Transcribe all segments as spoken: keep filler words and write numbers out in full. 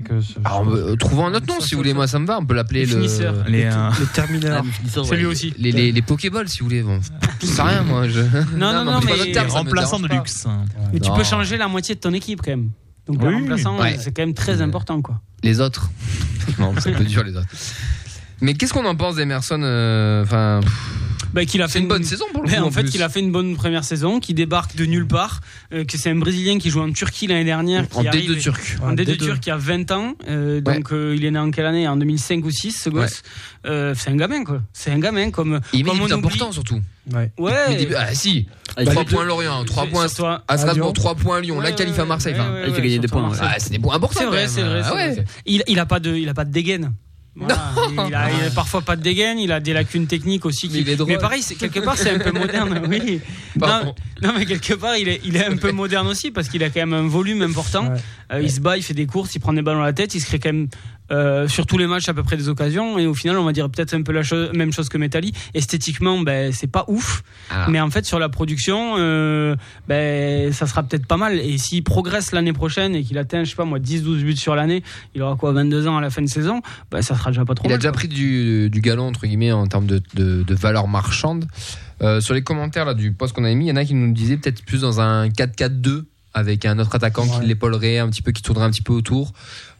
que. Je, Alors, euh, trouvons un autre nom si vous voulez. Moi, ça me va. On peut l'appeler le. Finisseur. Les, euh... le Terminator. Ah, c'est lui aussi. Les, les, les Pokéballs, si vous voulez. Bon, je sais rien, moi. Je... Non, non, non, non mais. Les remplaçants de luxe. Mais non. tu peux changer la moitié de ton équipe quand même. Donc, oui. le remplaçant, ouais. c'est quand même très important, quoi. Les autres. Non, c'est un peu dur, les autres. Mais qu'est-ce qu'on en pense d'Emerson Enfin. Euh, bah, qu'il a fait une, une bonne saison pour le coup. En, en fait, qu'il a fait une bonne première saison, qui débarque de nulle part, euh, que c'est un Brésilien qui joue en Turquie l'année dernière, qui en arrive, D deux turc, en D deux turc, qui a vingt ans, euh, donc ouais. euh, il est né en quelle année ? En deux mille cinq ou six, ce gosse. Ouais. Euh, c'est un gamin quoi. C'est un gamin comme. Il met comme des buts importants surtout. Ouais. Ouais. Des... Ah si. Ah, trois points à Lorient, trois points à Strasbourg, trois points à Lyon, ouais, la qualif ouais, à Marseille. Ouais, ouais, il fait gagner des points. Ah, c'est des points importants. C'est vrai, c'est vrai. Ah ouais. Il il a pas de il a pas de dégaine. Voilà, il, a, il a parfois pas de dégaine, il a des lacunes techniques aussi. Qui... Mais, mais pareil, c'est, quelque part, c'est un peu moderne. Oui. Non, non, mais quelque part, il est, il est un peu moderne aussi parce qu'il a quand même un volume important. Ouais. Euh, il se bat, il fait des courses, il prend des ballons à la tête, il se crée quand même euh, sur tous les matchs à peu près des occasions. Et au final, on va dire peut-être un peu la chose, même chose que Metalli. Esthétiquement, ben c'est pas ouf, ah. mais en fait sur la production, euh, ben ça sera peut-être pas mal. Et s'il progresse l'année prochaine et qu'il atteint, je sais pas moi, dix douze buts sur l'année, il aura quoi, vingt-deux ans à la fin de saison, ben ça sera déjà pas trop il mal. Il a déjà quoi. pris du, du galon entre guillemets en termes de, de, de valeur marchande. Euh, sur les commentaires là, du post qu'on a mis, il y en a qui nous disaient peut-être plus dans un quatre quatre deux avec un autre attaquant ouais. qui l'épaulerait un petit peu, qui tournerait un petit peu autour.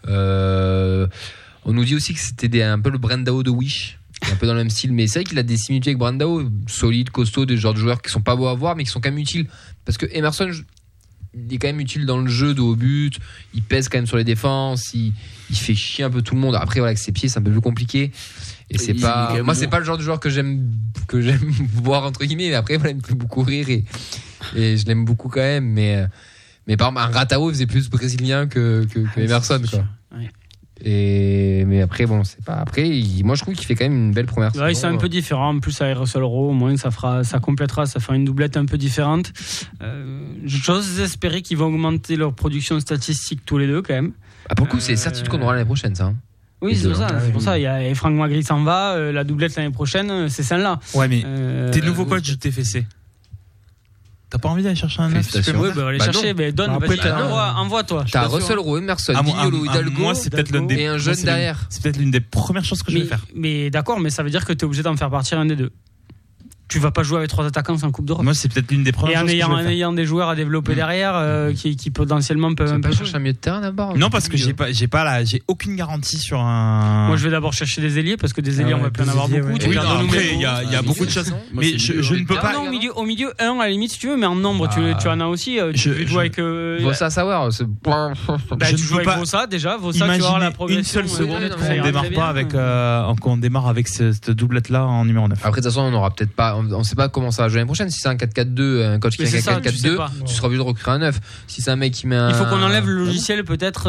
Euh, on nous dit aussi que c'était des, un peu le Brandao de Wish, un peu dans le même style, mais c'est vrai qu'il a des similitudes avec Brandao, solide, costaud, des genres de joueurs qui sont pas beaux à voir mais qui sont quand même utiles, parce que Emerson il est quand même utile dans le jeu de haut but, il pèse quand même sur les défenses, il, il fait chier un peu tout le monde. Après voilà, avec ses pieds c'est un peu plus compliqué. Et c'est il pas, moi bon. c'est pas le genre de joueur que j'aime que j'aime voir entre guillemets. Mais après voilà, il me fait beaucoup rire et, et je l'aime beaucoup quand même. Mais mais par exemple un Ratao faisait plus brésilien que que, que Emerson quoi. Ouais. Et mais après bon c'est pas après il, moi je trouve qu'il fait quand même une belle première saison. Ouais, c'est un peu différent en plus avec Russell Rowe, au moins ça fera ça complétera, ça fera une doublette un peu différente. Euh, j'ose espérer qu'ils vont augmenter leur production statistique tous les deux quand même. Ah, pour le coup euh, c'est certitude qu'on aura l'année prochaine ça. Hein. Oui, c'est pour ça, c'est pour ça. Il y a Franck Magri s'en va, euh, la doublette l'année prochaine, c'est celle-là. Ouais, mais euh, t'es nouveau coach de T F C. T'as pas envie d'aller chercher un neuf? Oui, bah, aller bah chercher, mais donne, bah, vas-y, bah, envoie, envoie-toi. T'as Russell Rowe, Emerson, Guignolo, Hidalgo, moi, c'est peut-être l'une des, et un jeune c'est derrière. C'est peut-être l'une des premières choses que mais, je vais faire. Mais d'accord, mais ça veut dire que t'es obligé d'en faire partir un des deux. Tu vas pas jouer avec trois attaquants sans Coupe d'Europe. Moi, c'est peut-être l'une des premières choses. Et en ayant, que je vais en ayant des joueurs à développer mmh. derrière, euh, qui, qui potentiellement peuvent un peu chercher un milieu de terrain d'abord. Non, parce que j'ai pas, j'ai pas la, j'ai aucune garantie sur un. Moi, je vais d'abord chercher des ailiers parce que des ailiers, ah ouais, on va plus en avoir beaucoup. Ouais. Oui, non, après, il y a, il y a beaucoup de choses. Mais je, je ne peux pas. Non, au milieu, au milieu, un à la limite, si tu veux, mais en nombre, tu, tu en as aussi. Tu veux jouer avec. Vossa Sauer, c'est. Tu joues avec Vossa déjà. Vossa, tu vois la progression. Une seule seconde qu'on démarre pas avec, qu'on démarre avec cette doublette-là en numéro neuf. Après, de toute façon, on aura peut-être pas, on sait pas comment ça va jouer l'année prochaine. Si c'est un quatre quatre deux, un coach qui fait un quatre quatre deux, tu seras obligé de recruter un neuf. Si c'est un mec qui met un. Il faut qu'on enlève le logiciel peut-être.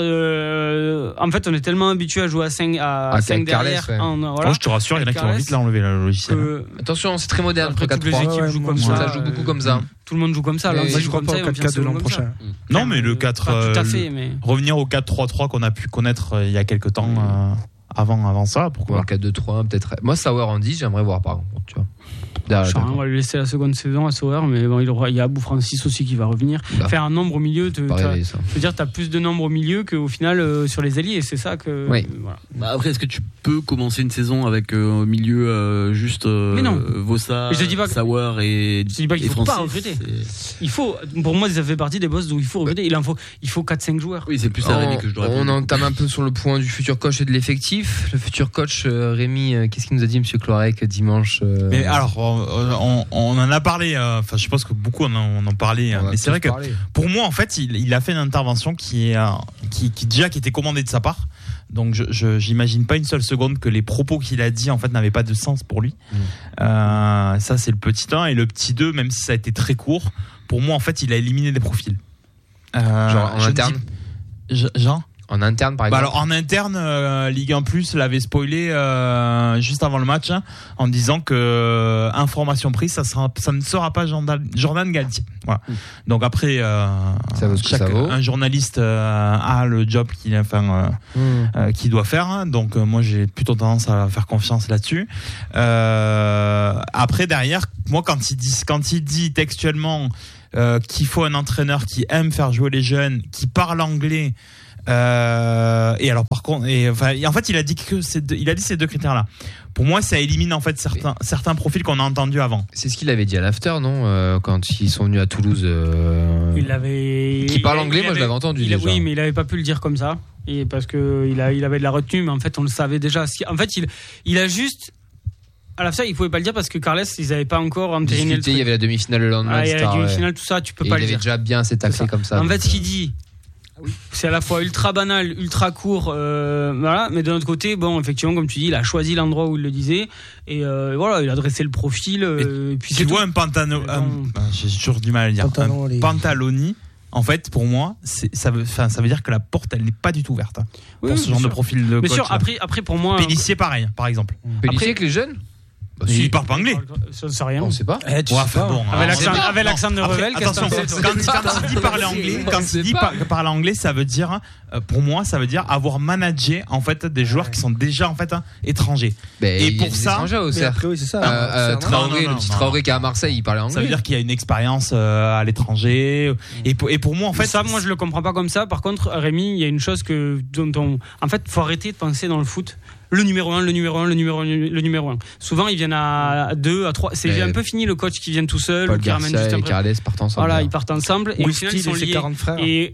Euh, en fait, on est tellement habitué à jouer à cinq, à à cinq derrière. Ouais. En, voilà, Moi, je te rassure, il y en a qui vont vite l'enlever le logiciel. Que... Attention, c'est très moderne. Après, toutes les équipes ouais, jouent comme ça. Ça joue beaucoup comme ça. Tout le monde joue comme ça. Moi, je crois pas au quatre quatre deux l'an prochain. Non, mais le quatre. Tout à fait, mais. Revenir au quatre trois trois qu'on a pu connaître il y a quelques temps. Avant, avant ça, pourquoi un quatre deux trois peut-être. Moi, Sauer en dix, j'aimerais voir par contre, tu vois. Charles, on va lui laisser la seconde saison à Sauer, mais bon, il, aura, il y a Abou Francis aussi qui va revenir. Bah, faire un nombre au milieu, te, rêver, je veux dire, tu as plus de nombre au milieu qu'au final euh, sur les alliés, et c'est ça que. Oui. Euh, voilà. Bah après, est-ce que tu peux commencer une saison avec euh, au milieu euh, juste euh, mais non. Vossa, Sauer et je dis pas qu'il faut Francis, pas recruter. Il faut, pour moi, ça fait partie des postes où il faut recruter. Il en faut, il faut quatre cinq joueurs. Oui, c'est plus à Rémi que je dois répondre. On entame un peu sur le point du futur coach et de l'effectif. Le futur coach, euh, Rémi, euh, qu'est-ce qu'il nous a dit, Monsieur Cloirec, dimanche euh... Mais alors, on, on on en a parlé, enfin euh, je pense que beaucoup en, on en parlait, on mais c'est vrai que parlé. Pour moi en fait il, il a fait une intervention qui est euh, qui, qui déjà qui était commandée de sa part, donc je, je j'imagine pas une seule seconde que les propos qu'il a dit en fait n'avaient pas de sens pour lui. Mmh. Euh, ça c'est le petit un, et le petit deux, même si ça a été très court, pour moi en fait il a éliminé des profils. Euh, genre en interne. Dis, genre. En interne, par exemple. Bah alors en interne, euh, Ligue un Plus l'avait spoilé euh, juste avant le match, hein, en disant que euh, information prise, ça sera, ça ne sera pas Jordan, Jordan Galtier. Voilà. Mmh. Donc après, euh, ça vaut ce chaque, que ça vaut. Un journaliste euh, a le job qu'il, enfin, euh, mmh. euh, qu'il doit faire. Hein, donc euh, moi j'ai plutôt tendance à faire confiance là-dessus. Euh, après derrière, moi quand il dit, quand il dit textuellement euh, qu'il faut un entraîneur qui aime faire jouer les jeunes, qui parle anglais. Euh, et alors par contre, et, enfin, en fait, il a dit que c'est deux, il a dit ces deux critères-là. Pour moi, ça élimine en fait certains mais certains profils qu'on a entendus avant. C'est ce qu'il avait dit à l'after, non euh, quand ils sont venus à Toulouse. Euh... Il avait. Qui parle anglais, moi avait, je l'avais entendu. Il déjà. Oui, mais il avait pas pu le dire comme ça, et parce que il a, il avait de la retenue, mais en fait, on le savait déjà. En fait, il, il a juste. À l'after, il pouvait pas le dire parce que Carles, ils avaient pas encore entériné le truc. Il y avait la demi-finale le lendemain. Ah, il y avait la demi-finale, tout ça, tu peux et pas il le dire. Il avait déjà bien s'est taxé comme ça. En fait, ce qu'il dit. C'est à la fois ultra banal, ultra court, euh, voilà. Mais de notre côté, bon, effectivement, comme tu dis, il a choisi l'endroit où il le disait, et euh, voilà, il a dressé le profil. Euh, et puis tu vois tout. un pantalon, un, j'ai toujours du mal à le dire, Pantalon, un les... pantaloni. En fait, pour moi, c'est, ça veut, enfin, ça veut dire que la porte, elle n'est pas du tout ouverte hein, oui, pour ce genre sûr. de profil de coach. Bien sûr. Après, après, pour moi, Pélissier, pareil, par exemple. Pélissier avec les jeunes. Bah, si. Il parle pas anglais. Ça ne sait rien. On sait pas. Eh, tu ouais, sais pas. Bon, avec l'accent, avec l'accent de Revel. Attention, quand, quand il dit parler anglais, quand il dit par, parler anglais, ça veut dire, euh, pour moi, ça veut dire avoir managé en fait des joueurs ouais. qui sont déjà en fait hein, étrangers. Mais et pour ça, mais après, oui, c'est ça. Euh, euh, Traoré, le petit Traoré qui est à Marseille, il parlait anglais. Ça veut dire qu'il y a une expérience euh, à l'étranger. Et pour, et pour moi, en fait, ça, moi, je le comprends pas comme ça. Par contre, Rémi, il y a une chose que dont on, en fait, faut arrêter de penser dans le foot. Le numéro un, le numéro un, le numéro un, le numéro un. Souvent, ils viennent à deux, à trois. C'est mais un peu fini le coach qui vient tout seul, Paul ou qui Garcia ramène juste un et Carles partent ensemble. Voilà, ils partent ensemble. Et au final, ils sont liés. quarante frères. Et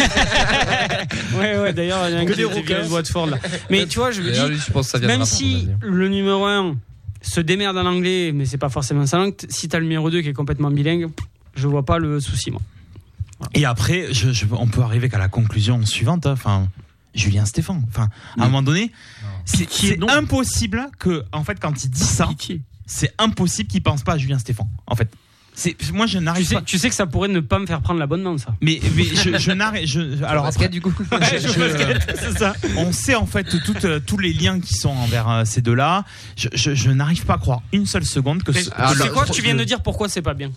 ouais, ouais. D'ailleurs, il y a un qui était viré de Watford là. Mais tu vois, je me dis, je pense que ça même si le numéro un se démerde en anglais, mais c'est pas forcément sa langue. Si t'as le numéro deux qui est complètement bilingue, je vois pas le souci moi. Voilà. Et après, je, je, on peut arriver qu'à la conclusion suivante. Enfin. Julien Stéphan. Enfin, à un moment donné, non. c'est, c'est impossible que, en fait, quand il dit ça, Pitié. c'est impossible qu'il pense pas à Julien Stéphan. En fait, c'est moi je n'arrive tu sais, pas. Tu sais que ça pourrait ne pas me faire prendre l'abonnement, ça. Mais, mais je, je n'arrive. Je, alors basket après, du coup. Ouais, je, je, basket, c'est ça. On sait en fait tout, euh, tous les liens qui sont envers euh, ces deux-là. Je, je, je n'arrive pas à croire une seule seconde que. Ce, alors, c'est quoi Tu viens de dire pourquoi c'est pas bien.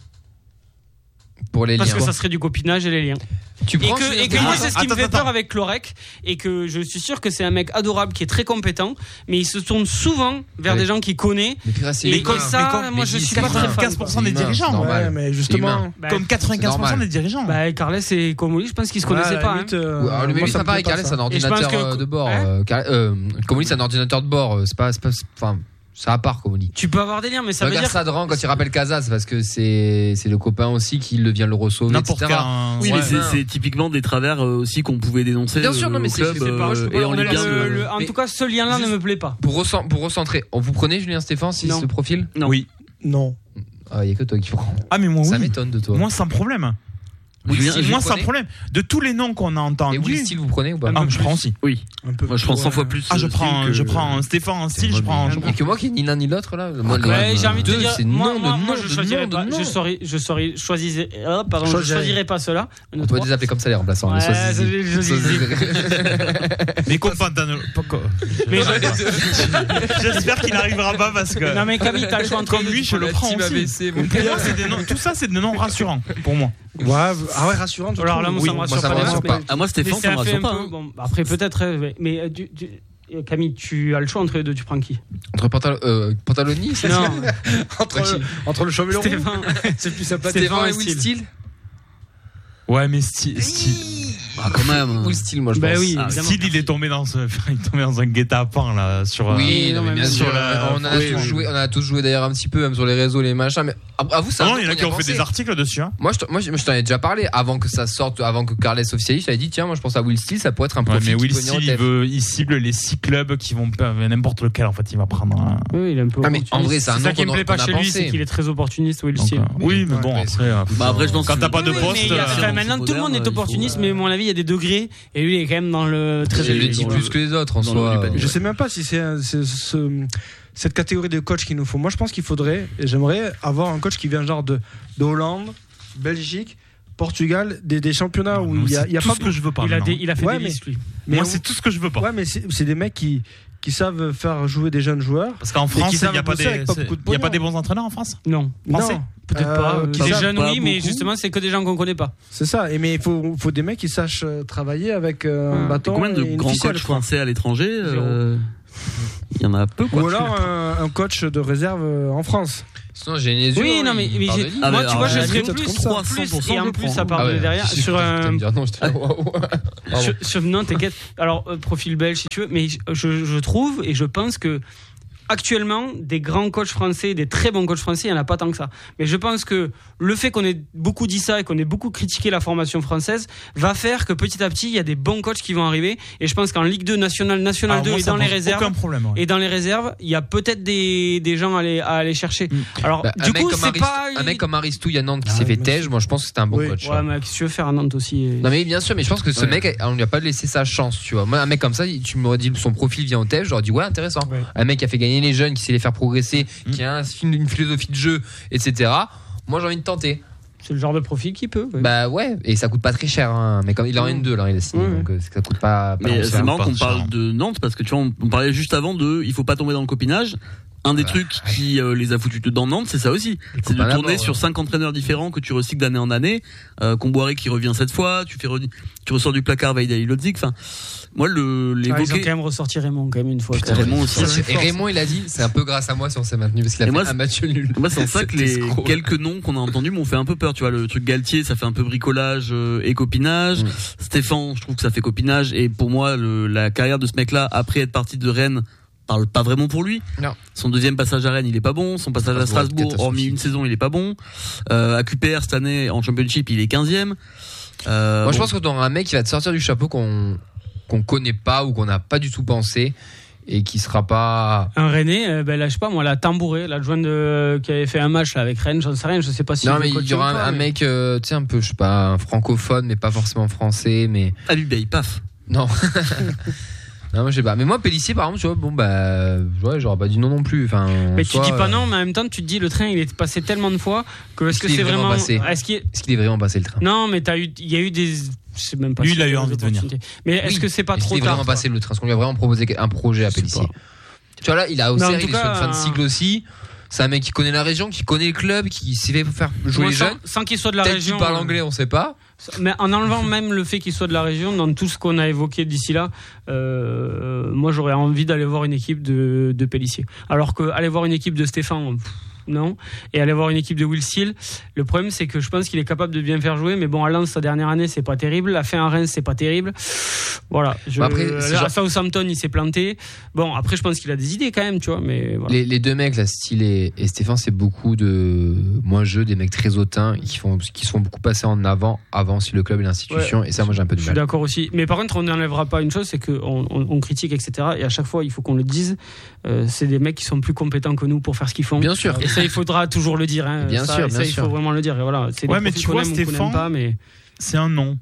Pour les Parce liens. que ça serait du copinage et les liens. Tu et que, et que moi, c'est ce qui attends, me fait attends. peur avec Lorec, et que je suis sûr que c'est un mec adorable qui est très compétent, mais il se tourne souvent vers oui. des gens qu'il connaît. Mais, et comme ça, mais comme, moi, je suis pas très fan. quatre-vingt-quinze pour cent des dirigeants. Ouais, mais justement, bah, comme quatre-vingt-quinze pour cent des dirigeants. Bah, Carles et Comoli, je pense qu'ils se connaissaient pas. Limite, hein. euh, alors, le mec, ça paraît, Carles, c'est un ordinateur de bord. Comoli, c'est un ordinateur de bord. C'est pas, enfin. Ça à part, comme on dit. Tu peux avoir des liens, mais ça Regarde veut dire. Sadran quand il rappelle Casas, parce que c'est c'est le copain aussi qui le vient le recevoir, n'importe et cetera. Un... Oui, ouais, mais c'est, c'est typiquement des travers aussi qu'on pouvait dénoncer. Bien sûr, non, mais club, c'est, c'est pas. Euh, et en Ligue un. En tout cas, ce lien-là ne me plaît pas. Pour recent, pour recentrer, on vous prenez Julien Stéphan si ce profil? Non. Oui. Non. Ah, il y a que toi qui prends. Ah, mais moi oui. Ça m'étonne de toi. Moi sans problème. Oui, Julien, si, moi sans problème. De tous les noms qu'on a entendus. Et Will Steele, vous prenez ou pas? Ah, je prends aussi. Oui. Un peu moi, je prends cent fois plus. Ah, je prends, que... je prends Stéphane Steele, je prends. Il n'y a que moi qui ni l'un ni l'autre là. Moi, ouais, j'ai envie de te dire. C'est moi, non, moi, de moi, non, je choisirais pas. Je saurais, je saurais, choisirais. Oh, pardon, je choisirais pas cela. On peut les appeler comme ça les remplaçants. Ouais, mais Compantano. Mais j'espère qu'il n'arrivera pas parce que. Non mais Camille, t'as le choix entre comme lui, je le prends aussi. Tout ça, c'est des noms rassurants pour moi. Ouais, ah ouais, rassurant. Alors là, moi, ça me rassure pas. Rassure pas. Ah, moi, Stéphane, ça me rassure pas. Peu, bon, après, peut-être, mais du, du, Camille, tu as le choix entre les deux, tu prends qui? Entre Pantal- euh, Pantaloni, c'est non. entre, le, entre le chauve et le Stéphane. C'est plus sympa. Stéphane et Will Steele. Ouais, mais Steele. Ah, quand même. Will Steele, moi, je bah pense. Oui, ah, Steele, il est tombé dans ce, il est tombé dans un guet-apens, là, sur. Oui, non, mais bien sûr. La, on, a oui, tous oui. joué, on a tous joué d'ailleurs un petit peu, même sur les réseaux, les machins, mais à vous, ça. Non, il y en a qui ont fait des articles dessus, hein. Moi, je, moi, je, je t'en ai déjà parlé, avant que ça sorte, avant que Carles officialise, je t'avais dit, tiens, moi, je pense à Will Steele, ça pourrait être un profil. Ouais, mais Will Steele, il veut, il cible les six clubs qui vont, n'importe lequel, en fait, il va prendre un. Oui, il est un peu. Ah, mais en vrai, c'est un nom ça qui me plaît pas chez lui, c'est qu'il est très opportuniste, Will Steele. Oui, mais bon, après. Bah, après, je pense quand t'as pas de poste. Maintenant, tout le monde est opportuniste, mais à mon avis, il y a des degrés, et lui, il est quand même dans le très élevé. Il le dit plus que les autres en soi. Je sais même pas si c'est, c'est ce, cette catégorie de coach qu'il nous faut. Moi, je pense qu'il faudrait, et j'aimerais avoir un coach qui vient genre de, de Hollande, Belgique, Portugal, des, des championnats non, où il y a, il y a tout pas ce que je veux pas. Il a, des, il a fait ouais, des listes, lui. Mais moi, on, c'est tout ce que je veux pas. Ouais, mais c'est, c'est des mecs qui qui savent faire jouer des jeunes joueurs. Parce qu'en France, il n'y a pas des, il y a pas des bons entraîneurs en France. Non, français. Non. Peut-être euh, pas. Des jeunes, oui, beaucoup. Mais justement, c'est que des gens qu'on connaît pas. C'est ça. Et mais il faut, faut des mecs qui sachent travailler avec euh, un bâton. Combien de grands coachs français à l'étranger euh, il y en a peu, quoi. Ou alors un, un coach de réserve en France. Sinon, Genesio. Oui, non, mais, mais j'ai, Ah, moi, mais tu vois, alors, je serais j'ai plus, trois cents plus, pour cent et en je plus, prends. ça part Ah ouais, de derrière, je sais sur que un, tu vas me dire non, j'étais là, waouh. Pardon. sur, sur- non, t'inquiète. Alors, euh, profil belge, si tu veux, mais je, je trouve et je pense que actuellement, des grands coachs français, des très bons coachs français, il n'y en a pas tant que ça. Mais je pense que le fait qu'on ait beaucoup dit ça et qu'on ait beaucoup critiqué la formation française va faire que petit à petit, il y a des bons coachs qui vont arriver. Et je pense qu'en Ligue deux, National, National Alors deux moi, et ça dans les pose réserves, aucun problème, ouais. et dans les réserves, il y a peut-être des, des gens à aller, à aller chercher. Mm. Alors, Bah, du un mec coup, comme c'est Arist- pas. un mec comme Aristou à Nantes qui Ah, s'est fait moi, tège, moi je pense que c'était un bon Oui. coach. Ouais, hein. mais qu'est-ce que tu veux faire à Nantes aussi? Non mais bien sûr, mais je pense que ce Ouais. mec, on lui a pas laissé sa chance, tu vois. Moi, un mec comme ça, tu m'aurais dit son profil vient au tège, j'aurais dit ouais intéressant. Ouais. Un mec qui a fait gagner les jeunes, qui sait les faire progresser, Mm. qui a un- une philosophie de jeu, et cetera. Moi j'ai envie de tenter. C'est le genre de profil qui peut. Ouais. Bah ouais, et ça coûte pas très cher, hein. Mais comme il est en Mm. N deux, alors il a signé, Ouais. donc euh, ça coûte pas. pas Mais grand c'est cher. marrant pas qu'on cher. parle de Nantes parce que tu vois, on, on parlait juste avant de, il faut pas tomber dans le copinage. Un des Ah, trucs qui euh, les a foutus dedans Nantes, c'est ça aussi. C'est de copains tourner d'abord, sur ouais. cinq entraîneurs différents que tu recycles d'année en année. Euh, Comboiré qui revient cette fois, tu fais, re- tu ressors du placard Vaïda Lodzik. Enfin, moi le Ah, ils ont l'évoquer. quand même ressorti Raymond quand même une fois. Putain, quand même. Raymond aussi. Et Raymond, il a dit, c'est un peu grâce à moi si on s'est maintenu parce qu'il a Et fait moi, un match nul. Moi, c'est en ça que les escroc. quelques noms qu'on a entendus m'ont fait un peu peur. Tu vois, le truc Galtier, ça fait un peu bricolage euh, et copinage. Mm. Stéphane, je trouve que ça fait copinage. Et pour moi, le, la carrière de ce mec-là, après être parti de Rennes, parle pas vraiment pour lui. Non. Son deuxième passage à Rennes, il est pas bon. Son passage à Strasbourg, Strasbourg, hormis catastrophique. une saison, il est pas bon. Euh, à Q P R cette année en Championship, il est quinzième. Euh, Moi je bon, pense que dans un mec qui va te sortir du chapeau qu'on qu'on connaît pas ou qu'on n'a pas du tout pensé et qui sera pas. Un Rennais, euh, ben là, je sais pas, moi, la Tambouré, l'adjoint de, qui avait fait un match là, avec Rennes, j'en sais rien, je sais pas si. Non il mais veut il y coacher aura ou un, pas, un mais- mec, euh, tu sais un peu, je sais pas, un francophone mais pas forcément français, mais Alubey, paf. non. Non, moi je sais pas. Mais moi Pélissier par exemple, tu vois, bon bah ouais, j'aurais pas dit non non plus. Enfin. en Mais soi, tu dis pas euh, non, mais en même temps, tu te dis le train, il est passé tellement de fois que est-ce que qu'il est c'est vraiment vraiment. passé Est-ce qu'il... Est-ce qu'il est vraiment passé le train? Non, mais t'as eu, il y a eu des. Je sais même pas. Lui, si il a y eu des envie de venir. opportunités. Mais est-ce Oui. que c'est pas Est-ce trop qu'il est tard vraiment quoi passé le train? Est-ce qu'on lui a vraiment proposé un projet à Je sais Pélissier? pas. Tu vois là, il a aussi, Mais en il tout est sur une cas, fin de cycle aussi. C'est un mec qui connaît la région, qui connaît le club, qui sait faire jouer Moi, les sans, jeunes. sans qu'il soit de la Peut-être région. qu'il parle euh, anglais, on sait pas. Mais en enlevant même le fait qu'il soit de la région, dans tout ce qu'on a évoqué d'ici là, euh, moi j'aurais envie d'aller voir une équipe de, de Pélissier. Alors que aller voir une équipe de Stéphane, pff, non. Et aller voir une équipe de Will Steele, le problème c'est que je pense qu'il est capable de bien faire jouer, mais bon, à Lens, sa dernière année, c'est pas terrible. La fin à Reims, c'est pas terrible. Voilà. Je, Bah après, c'est là, genre- à Southampton, il s'est planté. Bon, après, je pense qu'il a des idées quand même, tu vois, mais voilà. Les, les deux mecs, là, Style et, et Stéphane, c'est beaucoup de moins jeux, des mecs très hautains qui font, qui sont beaucoup passés en avant, avant si le club et l'institution. Et ça, moi, j'ai un peu Je du suis mal. d'accord aussi. Mais par contre, on n'enlèvera pas une chose, c'est qu'on on, on critique, et cetera. Et à chaque fois, il faut qu'on le dise. Euh, c'est des mecs qui sont plus compétents que nous pour faire ce qu'ils font. Bien sûr. Et ça, il faudra toujours le dire. Hein. Bien ça, sûr, et bien ça, il sûr. faut vraiment le dire. Et voilà, c'est des Ouais, mais profils tu qu'on vois, aime ou qu'on Stéphane, n'aime pas, mais C'est un nom.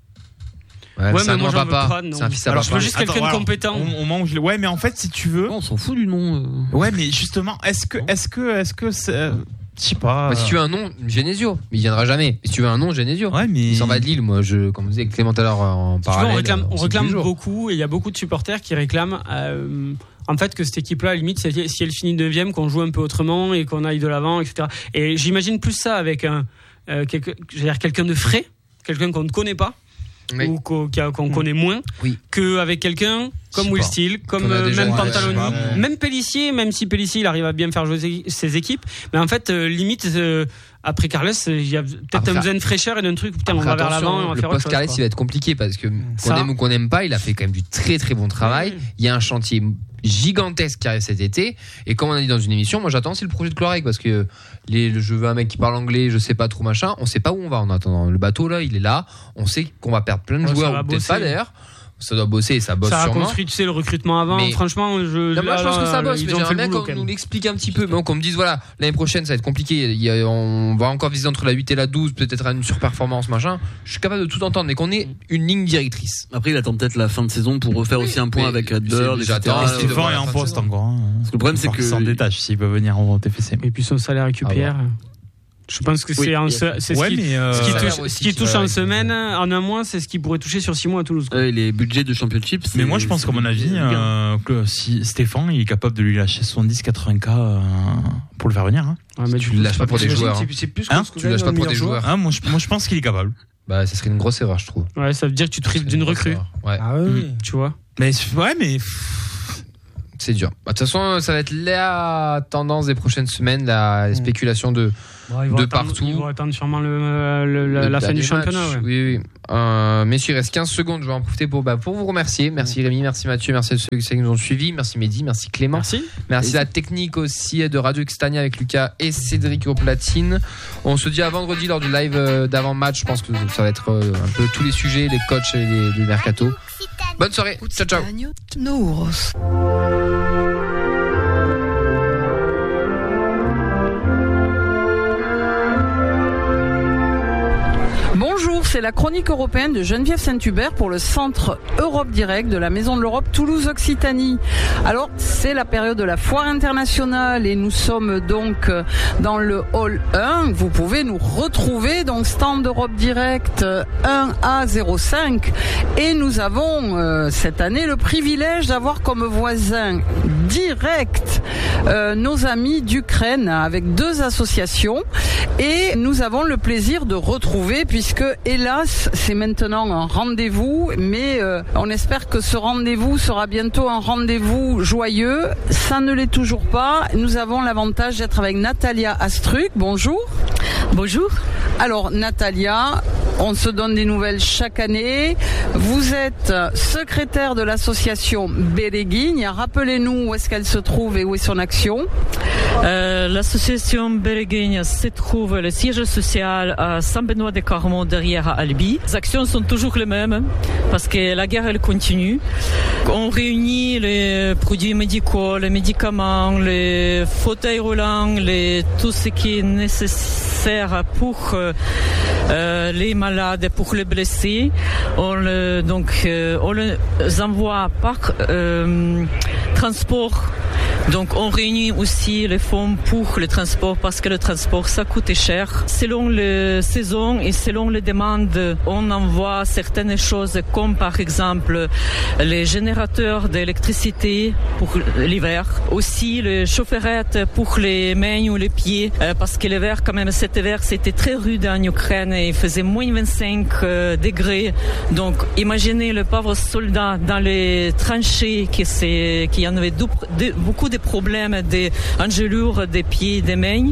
Ouais, Ouais, c'est mais un moi, nom j'en à veux papa. pas, non. C'est un fils à Alors, je papa. veux juste quelqu'un de alors, compétent. Au, au moment où je l'ai- Ouais, mais en fait, si tu veux. on s'en fout du nom. euh. Ouais, mais justement, est-ce que, est-ce que, est-ce que, c'est- euh, je sais pas. Bah, si tu veux un nom, Genesio. Mais il viendra jamais. Si tu veux un nom, Genesio. Ouais, mais. Il s'en va de Lille, moi, je, comme vous disiez, avec Clément tout à l'heure en Tu vois, parallèle. on réclame, on signe réclame tous les jours. beaucoup, et il y a beaucoup de supporters qui réclament euh, en fait que cette équipe-là, à la limite, c'est- si elle finit neuvième, qu'on joue un peu autrement et qu'on aille de l'avant, et cetera. Et j'imagine plus ça avec un, euh, quelque, je veux dire, quelqu'un de frais, quelqu'un qu'on ne connaît pas. Oui. Ou qu'on qu'on- qu'on connaît moins, Oui. qu'avec quelqu'un Je comme sais Will pas. Steele, comme Qu'on a euh, déjà- même ouais, Pantaloni, je sais pas, même Pélissier, même si Pélissier il arrive à bien faire jouer ses- ses équipes, mais en fait euh, limite euh, après Carles, il y a peut-être Après- un besoin de fraîcheur et d'un truc, putain, on Après, va vers attention, l'avant et on va le faire autre post chose. Carles, quoi. il va être compliqué parce que qu'on Ça. aime ou qu'on n'aime pas, il a fait quand même du très très bon travail. Oui. Il y a un chantier gigantesque qui arrive cet été. Et comme on a dit dans une émission, moi j'attends aussi le projet de Cloirec parce que les, je veux un mec qui parle anglais, je sais pas trop machin. On sait pas où on va en attendant. Le bateau là, il est là. On sait qu'on va perdre plein de Ouais, ça joueurs, va ou peut-être bosser. pas d'ailleurs. Ça doit bosser et ça bosse Ça a sûrement. construit, tu sais, le recrutement avant. Mais- Franchement, je, Non, moi, je là, pense que ça là, bosse, ils mais ont j'aimerais fait bien le boulot, qu'on quand même. nous l'explique un petit peu. Bon, qu'on me dise, voilà, l'année prochaine, ça va être compliqué. Il y a- on va encore viser entre la huit et la douze, peut-être à une surperformance, machin. Je suis capable de tout entendre, mais qu'on ait une ligne directrice. Après, il attend peut-être la fin de saison pour refaire Oui, aussi un point mais avec c'est Adler, déjà et cetera. tard, Et c'est Stéphane devant est la en fin de poste saison. encore. Hein. Le problème, c'est Faut que- qu'il s'en détache s'il peut venir en T F C. Et puis son salaire récupère. Je pense que Oui. c'est en se- c'est Ouais, ce qui, mais, euh, ce qui ça a touche, l'air ce aussi qui qu'il touche va- en semaine, en un mois, c'est ce qu'il pourrait toucher sur six mois à Toulouse. quoi. Ouais, les budgets de Championship. Mais c'est- moi, je pense c'est qu'à mon avis, bien. euh, que si Stéphane, il est capable de lui lâcher soixante-dix quatre-vingts K euh, pour le faire venir. Hein. Ouais, mais Tu du le coup, lâches pas pour des J'imagine joueurs. que hein. c'est- C'est plus Hein qu'on Tu lâches pas pour des joueurs. Hein, moi, je, moi, je pense qu'il est capable. Bah, ça serait une grosse erreur, je trouve. Ouais, ça veut dire que tu te prives d'une recrue, Ouais. Ah oui. tu vois. Mais ouais, mais Tu C'est dur. Bah, de toute façon, ça va être la tendance des prochaines semaines, la spéculation de, ouais, de attendre, partout. Ils vont attendre sûrement le, le, le, la fin du championnat. Ouais. Oui, oui. Euh, messieurs, il reste quinze secondes. Je vais en profiter pour, bah, pour vous remercier. Merci Rémi, merci Mathieu, merci à ceux qui nous ont suivis. Merci Mehdi, merci Clément. Merci. Merci à la technique aussi de Radio Extania avec Lucas et Cédric au platine. On se dit à vendredi lors du live d'avant-match. Je pense que ça va être un peu tous les sujets, les coachs et les, les mercatos. Bonne soirée. Ciao, ciao. Bonjour, c'est la chronique européenne de Geneviève Saint-Hubert pour le Centre Europe Direct de la Maison de l'Europe Toulouse-Occitanie. Alors, c'est la période de la foire internationale et nous sommes donc dans le hall un. Vous pouvez nous retrouver, donc stand Europe Direct un A zéro cinq. Et nous avons euh, cette année le privilège d'avoir comme voisin direct euh, nos amis d'Ukraine avec deux associations. Et nous avons le plaisir de retrouver, puisque hélas c'est maintenant un rendez-vous, mais euh, on espère que ce rendez-vous sera bientôt un rendez-vous joyeux. Ça ne l'est toujours pas. Nous avons l'avantage d'être avec Natalia Astruc. Bonjour. Bonjour. Alors Natalia, on se donne des nouvelles chaque année. Vous êtes secrétaire de l'association Bereguigne. Rappelez-nous où est-ce qu'elle se trouve et où est son action. Euh, l'association Bereguigne se trouve le siège social à Saint-Benoît-des-Carmaux derrière Albi. Les actions sont toujours les mêmes parce que la guerre elle continue. On réunit les produits médicaux, les médicaments, les fauteuils roulants, les, tout ce qui est nécessaire pour euh, les malades, pour les blessés. On, le, donc, euh, on les envoie par euh, transport. Donc on réunit aussi les fonds pour le transport parce que le transport ça coûte cher. Selon les saisons et selon les demandes, on envoie certaines choses comme par exemple les générateurs d'électricité pour l'hiver, aussi les chaufferettes pour les mains ou les pieds parce que l'hiver quand même cet hiver c'était très rude en Ukraine et il faisait moins vingt-cinq degrés. Donc imaginez le pauvre soldat dans les tranchées qui c'est qui en avait beaucoup de problèmes d'engelures des pieds et des mains.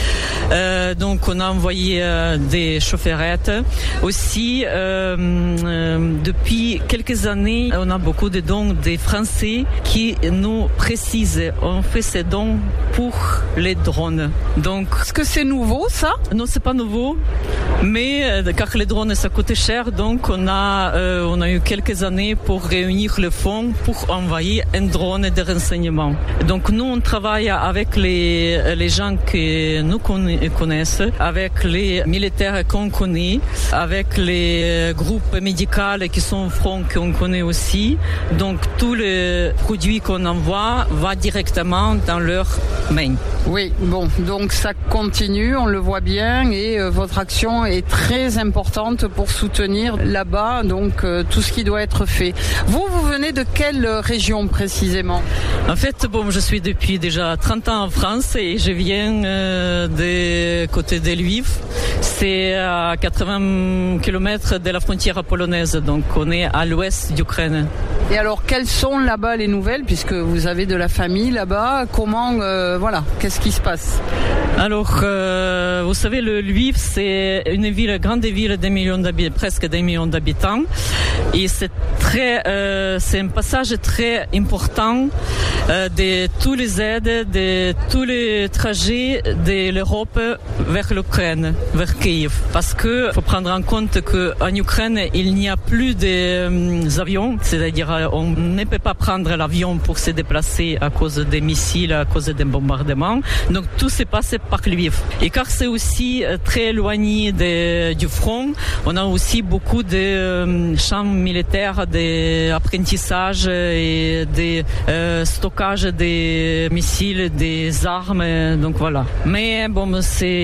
Euh, donc on a envoyé euh, des chaufferettes. Aussi, euh, euh, depuis quelques années, on a beaucoup de dons des Français qui nous précisent. On fait ces dons pour les drones. Donc, est-ce que c'est nouveau ça? Non, c'est pas nouveau. Mais euh, car les drones ça coûte cher, donc on a euh, on a eu quelques années pour réunir le fonds pour envoyer un drone de renseignement. Donc nous on travaille avec les les gens que nous connaissent, avec les militaires qu'on connaît, avec les groupes médicaux qui sont au front qu'on connaît aussi. Donc tous les produits qu'on envoie vont directement dans leurs mains. Oui, bon, donc ça continue, on le voit bien, et euh, votre action est très importante pour soutenir là-bas, donc euh, tout ce qui doit être fait. Vous, vous venez de quelle région précisément? En fait, bon, je suis depuis déjà trente ans en France et je viens euh, des côtés de Lviv. C'est à quatre-vingts kilomètres de la frontière polonaise, donc on est à l'ouest d'Ukraine. Et alors, quelles sont là-bas les nouvelles, puisque vous avez de la famille là-bas? Comment, euh, voilà, qu'est-ce qui se passe? Alors, euh, vous savez, le Lviv, c'est une ville, grande ville de millions d'habitants, presque des millions d'habitants, et c'est très, euh, c'est un passage très important euh, de tous les aides, de tous les trajets de l'Europe vers l'Ukraine, vers Kiev, parce que faut prendre en compte que en Ukraine il n'y a plus d'avions, c'est-à-dire on ne peut pas prendre l'avion pour se déplacer à cause des missiles, à cause des bombardements. Donc tout se passe par Lviv. Et car c'est aussi très éloigné de, du front, on a aussi beaucoup de euh, champs militaires, d'apprentissage et de euh, stockage des missiles, des armes. Donc voilà. Mais bon,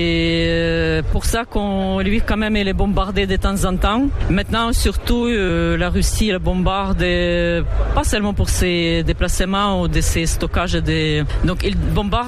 c'est pour ça qu'on Lviv quand même il est bombardé de temps en temps. Maintenant, surtout euh, la Russie elle bombarde pas seulement pour ses déplacements ou de ses stockages. De... Donc il bombarde pour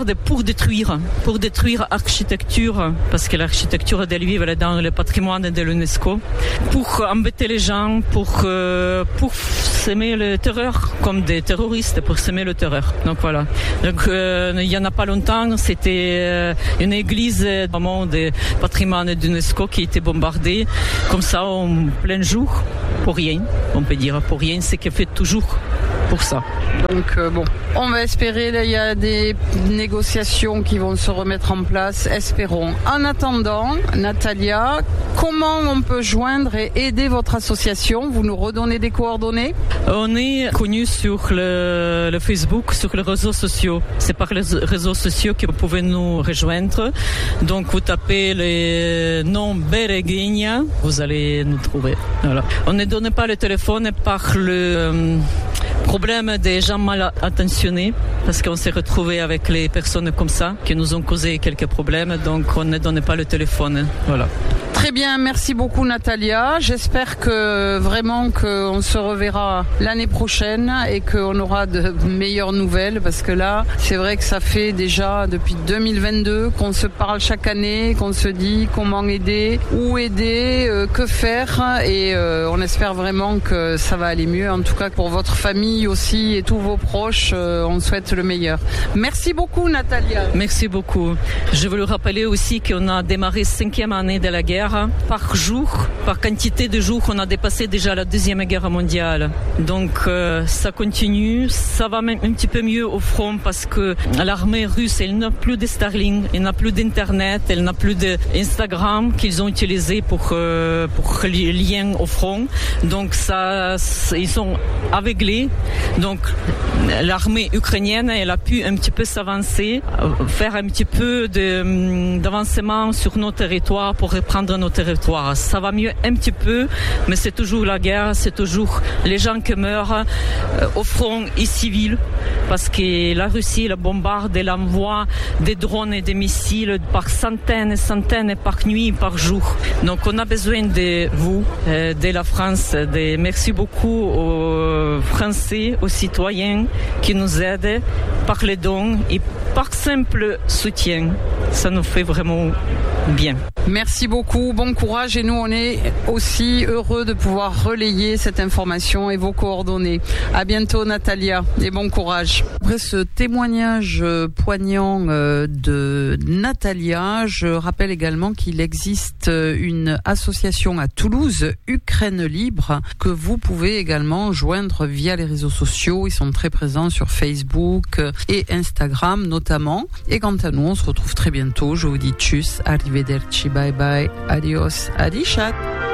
pour détruire, pour détruire l'architecture, parce que l'architecture de Lviv est dans le patrimoine de l'UNESCO, pour embêter les gens, pour, euh, pour s'aimer le terreur, comme des terroristes, pour s'aimer le terreur. Donc voilà. Donc euh, il y en a pas longtemps, c'était euh, une église vraiment de patrimoine d'UNESCO qui était bombardée, comme ça, en plein jour, pour rien, on peut dire, pour rien, c'est qu'elle fait toujours pour ça. Donc euh, bon, on va espérer, là il y a des négociations qui vont se remettre en place, espérons. En attendant, Natalia, comment on peut joindre et aider votre association? Vous nous redonnez des coordonnées? On est connu sur le, le Facebook, sur les réseaux sociaux. C'est par les réseaux sociaux que vous pouvez nous rejoindre. Donc vous tapez le nom Bereguenia, vous allez nous trouver. Voilà. On ne donne pas le téléphone par le euh, problème des gens mal intentionnés, parce qu'on s'est retrouvé avec les personnes comme ça qui nous ont causé quelques problèmes, donc on ne donne pas le téléphone. Voilà. Très bien, merci beaucoup Natalia. J'espère que vraiment qu'on se reverra l'année prochaine et qu'on aura de meilleures nouvelles, parce que là, c'est vrai que ça fait déjà depuis deux mille vingt-deux qu'on se parle chaque année, qu'on se dit comment aider, où aider, euh, que faire, et euh, on espère vraiment que ça va aller mieux. En tout cas pour votre famille aussi et tous vos proches, euh, on souhaite le meilleur. Merci beaucoup Natalia. Merci beaucoup. Je veux le rappeler aussi qu'on a démarré cinquième année de la guerre. Par jour, par quantité de jours, on a dépassé déjà la deuxième guerre mondiale. Donc euh, ça continue, ça va même un petit peu mieux au front, parce que l'armée russe, elle n'a plus de Starlink, elle n'a plus d'internet, elle n'a plus d'Instagram qu'ils ont utilisé pour euh, pour les liens au front. Donc ça, ils sont aveuglés. Donc l'armée ukrainienne, elle a pu un petit peu s'avancer, faire un petit peu de, d'avancement sur nos territoires pour reprendre nos territoires. Ça va mieux un petit peu, mais c'est toujours la guerre, c'est toujours les gens qui meurent euh, au front et civils, parce que la Russie la bombarde, elle envoie des drones et des missiles par centaines et centaines et par nuit et par jour. Donc on a besoin de vous, euh, de la France. De... Merci beaucoup aux Français, aux citoyens qui nous aident par les dons et par simple soutien. Ça nous fait vraiment bien. Merci beaucoup, bon courage, et nous on est aussi heureux de pouvoir relayer cette information et vos coordonnées. À bientôt Natalia et bon courage. Après ce témoignage poignant de Natalia, je rappelle également qu'il existe une association à Toulouse, Ukraine Libre, que vous pouvez également joindre via les réseaux sociaux. Ils sont très présents sur Facebook et Instagram notamment. Et quant à nous, on se retrouve très bientôt. Je vous dis tchuss, arrivederci, bye bye, adios, adishat.